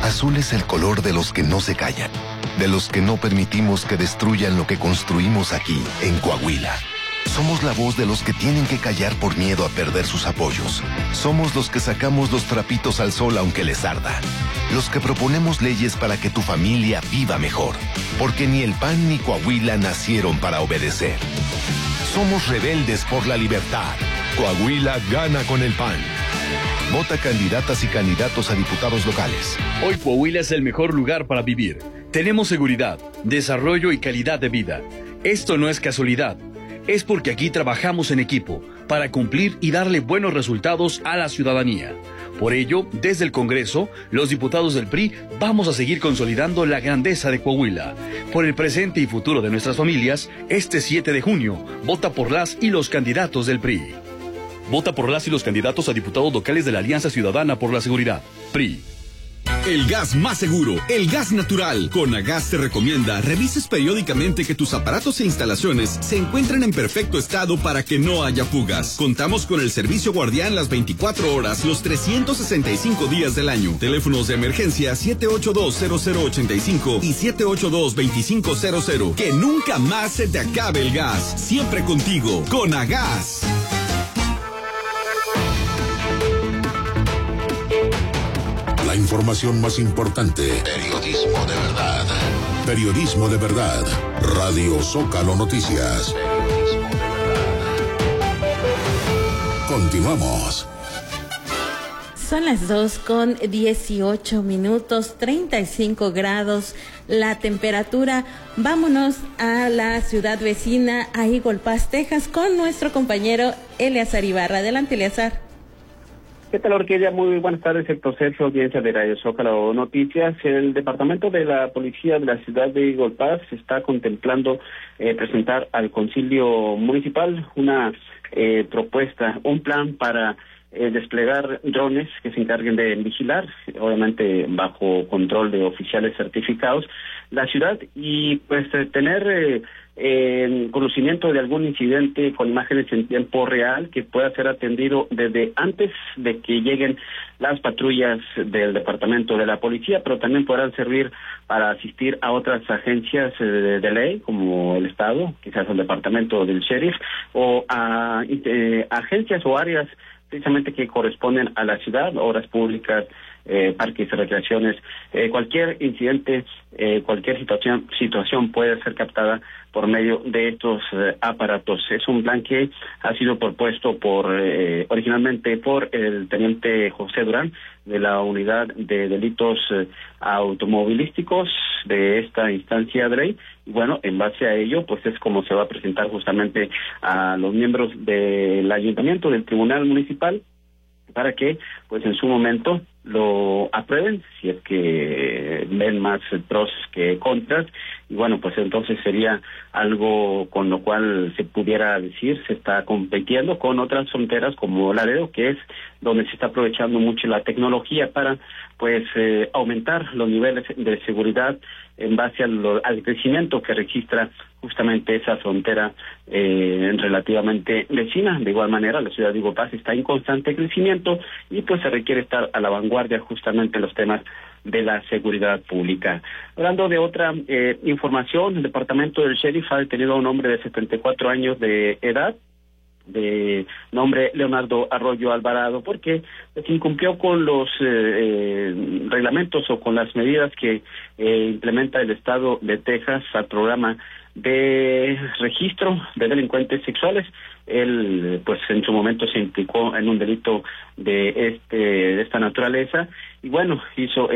Azul es el color de los que no se callan, de los que no permitimos que destruyan lo que construimos aquí, en Coahuila. Somos la voz de los que tienen que callar por miedo a perder sus apoyos. Somos los que sacamos los trapitos al sol aunque les arda. Los que proponemos leyes para que tu familia viva mejor. Porque ni el PAN ni Coahuila nacieron para obedecer. Somos rebeldes por la libertad. Coahuila gana con el PAN. Vota candidatas y candidatos a diputados locales. Hoy Coahuila es el mejor lugar para vivir. Tenemos seguridad, desarrollo y calidad de vida. Esto no es casualidad. Es porque aquí trabajamos en equipo para cumplir y darle buenos resultados a la ciudadanía. Por ello, desde el Congreso, los diputados del PRI vamos a seguir consolidando la grandeza de Coahuila. Por el presente y futuro de nuestras familias, este 7 de junio, vota por las y los candidatos del PRI. Vota por las y los candidatos a diputados locales de la Alianza Ciudadana por la Seguridad, PRI. El gas más seguro, el gas natural. Conagas te recomienda revises periódicamente que tus aparatos e instalaciones se encuentren en perfecto estado para que no haya fugas. Contamos con el servicio guardián las 24 horas, los 365 días del año. Teléfonos de emergencia 782-0085 y 782-2500. Que nunca más se te acabe el gas. Siempre contigo, Conagas. La información más importante. Periodismo de verdad. Periodismo de verdad. Radio Zócalo Noticias. Periodismo de verdad. Continuamos. Son las 2:18, 35 grados la temperatura. Vámonos a la ciudad vecina, a Eagle Pass, Texas, con nuestro compañero Eleazar Ibarra. Adelante, Eleazar. ¿Qué tal, Orquídea? Muy buenas tardes, Héctor Sergio, audiencia de Radio Zócalo Noticias. El Departamento de la Policía de la ciudad de Eagle Pass está contemplando presentar al Concilio Municipal una propuesta, un plan para desplegar drones que se encarguen de vigilar, obviamente bajo control de oficiales certificados, la ciudad y pues tener conocimiento de algún incidente con imágenes en tiempo real que pueda ser atendido desde antes de que lleguen las patrullas del Departamento de la Policía, pero también podrán servir para asistir a otras agencias de ley, como el Estado, quizás el Departamento del Sheriff, o a agencias o áreas precisamente que corresponden a la ciudad, obras públicas, parques y recreaciones. Cualquier incidente, cualquier situación puede ser captada por medio de estos aparatos. Es un plan que ha sido propuesto originalmente por el teniente José Durán de la Unidad de Delitos Automovilísticos de esta instancia de ley. Y bueno, en base a ello, pues es como se va a presentar justamente a los miembros del Ayuntamiento, del Tribunal Municipal, para que, pues en su momento, lo aprueben, si es que ven más pros que contras, y bueno, pues entonces sería algo con lo cual se pudiera decir se está compitiendo con otras fronteras como Laredo, que es donde se está aprovechando mucho la tecnología para pues aumentar los niveles de seguridad en base al crecimiento que registra justamente esa frontera relativamente vecina. De igual manera, la ciudad de Eagle Pass está en constante crecimiento y pues se requiere estar a la vanguardia justamente en los temas de la seguridad pública. Hablando de otra información, el departamento del sheriff ha detenido a un hombre de 74 años de edad, de nombre Leonardo Arroyo Alvarado, porque se incumplió con los reglamentos o con las medidas que implementa el estado de Texas al programa de registro de delincuentes sexuales. Él, pues en su momento se implicó en un delito de esta naturaleza y bueno, hizo